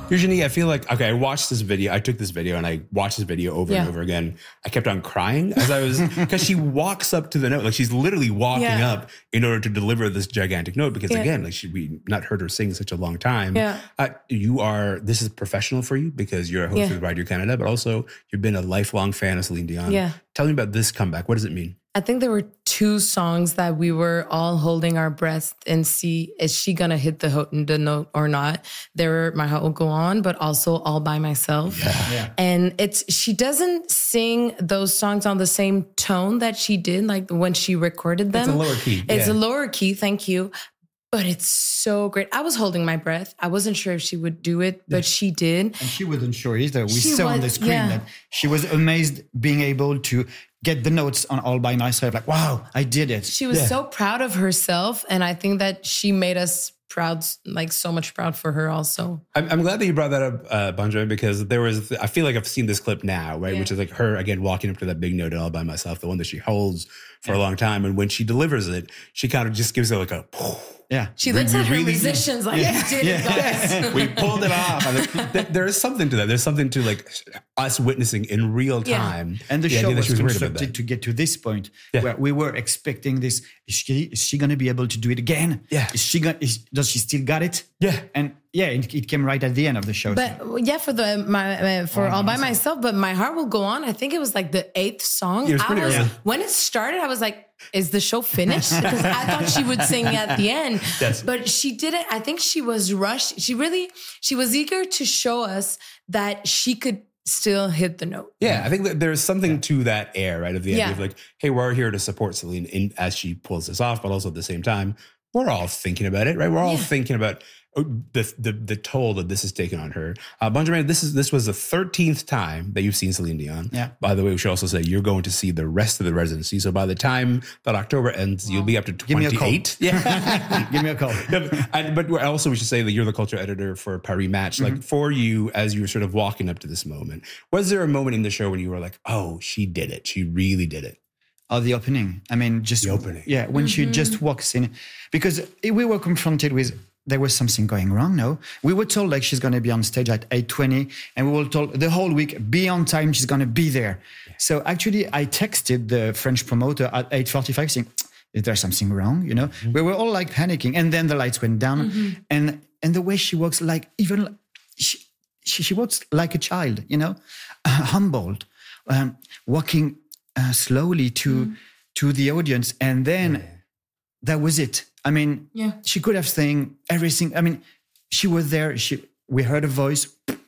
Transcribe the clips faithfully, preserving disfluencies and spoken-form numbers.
Usually I feel like, okay, I watched this video. I took this video and I watched this video over yeah. and over again. I kept on crying as I was, because she walks up to the note. Like she's literally walking yeah. up in order to deliver this gigantic note. Because yeah. again, like she, we not heard her sing such a long time. Yeah. Uh, you are, this is professional for you because you're a host yeah. with Radio Canada, but also you've been a lifelong fan of Celine Dion. Yeah. Tell me about this comeback. What does it mean? I think there were two songs that we were all holding our breath and see, is she going to hit the, ho- the note or not? There were My Heart Will Go On, but also All By Myself. Yeah. Yeah. And it's, she doesn't sing those songs on the same tone that she did, like when she recorded them. It's a lower key. It's yeah. a lower key, thank you. But it's so great. I was holding my breath. I wasn't sure if she would do it, but yeah. she did. And she wasn't sure either. We she saw was, on the screen yeah. that she was amazed being able to get the notes on All By Myself. Like, wow, I did it. She was yeah. so proud of herself. And I think that she made us proud, like so much proud for her also. I'm, I'm glad that you brought that up, uh, Bonjour, because there was, I feel like I've seen this clip now, right? Yeah. Which is like her, again, walking up to that big note All By Myself, the one that she holds for yeah. a long time. And when she delivers it, she kind of just gives it like a, yeah. She looks we at her really musicians like, yeah. you did yeah. it, guys. Yes. We pulled it off. And like, there is something to that. There's something to like us witnessing in real time. Yeah. And the, the show was, was constructed to get to this point yeah. where we were expecting this. Is she, is she going to be able to do it again? Yeah. Is she going? Is, does she still got it? Yeah. And yeah, it, it came right at the end of the show. But so. yeah, for the my uh, for All, All By Myself. myself, but My Heart Will Go On. I think it was like the eighth song. It was pretty I was, early. When it started, I was like, is the show finished? Because I thought she would sing at the end. Yes. But she didn't. I think she was rushed. She really, she was eager to show us that she could still hit the note. Yeah, I think that there's something yeah. to that air, right? Of the idea yeah. of like, hey, we're here to support Celine in, as she pulls this off, but also at the same time, we're all thinking about it, right? We're all yeah. thinking about the, the the toll that this has taken on her. Uh, Benjamin, this is this was the thirteenth time that you've seen Celine Dion. Yeah. By the way, we should also say you're going to see the rest of the residency. So by the time that October ends, wow. you'll be up to twenty-eight. Give me a call. Yeah. Give me a call. Yeah, but, and, but also we should say that you're the culture editor for Paris Match. Mm-hmm. Like for you, as you were sort of walking up to this moment, was there a moment in the show when you were like, oh, she did it. She really did it. Oh, the opening. I mean, just the opening. Yeah, when mm-hmm. she just walks in, because we were confronted with there was something going wrong. No, we were told like she's going to be on stage at eight twenty, and we were told the whole week be on time. She's going to be there. Yeah. So actually, I texted the French promoter at eight forty-five saying, "Is there something wrong?" You know, mm-hmm. we were all like panicking, and then the lights went down, mm-hmm. and and the way she walks, like even she she, she walks like a child. You know, uh, humbled, um, walking. Uh, slowly to mm. to the audience, and then yeah. that was it. I mean, yeah. she could have sang everything. I mean, she was there. She we heard a voice.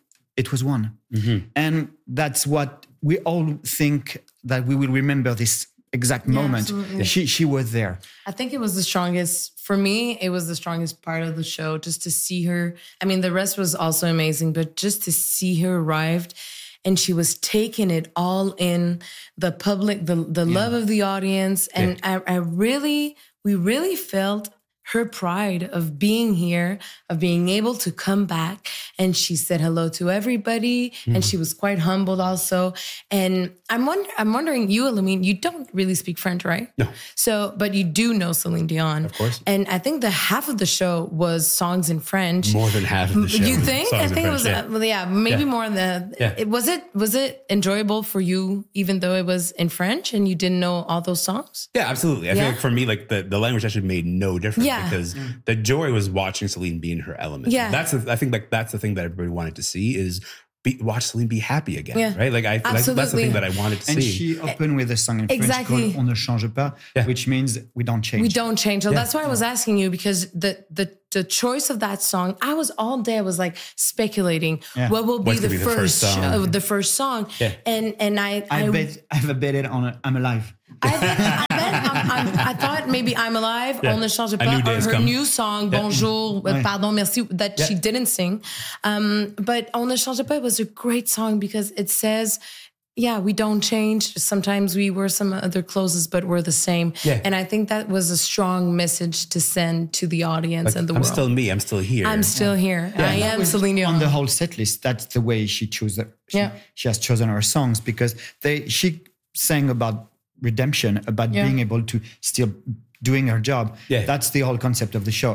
It was one, mm-hmm. and that's what we all think that we will remember this exact yeah, moment. Absolutely. She she was there. I think it was the strongest for me. It was the strongest part of the show, just to see her. I mean, the rest was also amazing, but just to see her arrived. And she was taking it all in, the public, the the yeah. love of the audience. And yeah. I, I really, we really felt her pride of being here, of being able to come back. And she said hello to everybody. Mm-hmm. And she was quite humbled also. And I'm wonder, I'm wondering, you, Elamine, you don't really speak French, right? No. So, but you do know Celine Dion. Of course. And I think the half of the show was songs in French. More than half of the show. You think? I think it was, yeah. Uh, yeah, maybe yeah. more than yeah. it. Was it, was it enjoyable for you, even though it was in French and you didn't know all those songs? Yeah, absolutely. I yeah. feel like for me, like the, the language actually made no difference yeah. because mm. the joy was watching Celine be in her element. Yeah. That's, the, I think like that's the thing that everybody wanted to see is be, watch Celine be happy again, yeah. right? Like I, like, that's the thing that I wanted to and see. And she opened with a song in exactly. French called On ne change pas, yeah. which means we don't change. We don't change. So yeah. that's why I was asking you, because the the the choice of that song, I was all day, I was like speculating yeah. what will be the, be the first, first song. uh, the first song. Yeah. And and I I, I bet I've betted on a, I'm Alive. I, bet, I, bet I'm, I'm, I thought maybe I'm Alive, yeah. On ne change A pas, New or Day's her Come. new song, yeah. Bonjour, Ouais. Pardon, Merci, that yeah. she didn't sing. Um, but On ne change pas was a great song because it says, yeah, we don't change. Sometimes we wear some other clothes, but we're the same. Yeah. And I think that was a strong message to send to the audience Like, and the I'm world. still me. I'm still here. I'm still yeah. here. Yeah. I am Was Celine Dion. On the whole set list, that's the way she chose. The, she, Yeah. she has chosen her songs because they she sang about redemption, about Yeah. being able to still doing her job. Yeah. That's the whole concept of the show. I'm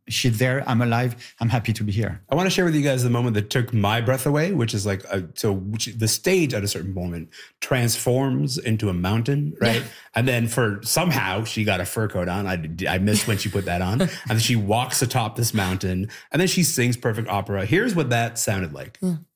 she's there. I'm alive. I'm happy to be here. I want to share with you guys the moment that took my breath away, which is like, a, so which, the stage at a certain moment transforms into a mountain, right? Yeah. And then for somehow she got a fur coat on. I, I missed when she put that on. And then she walks atop this mountain and then she sings perfect opera. Here's what that sounded like. Yeah.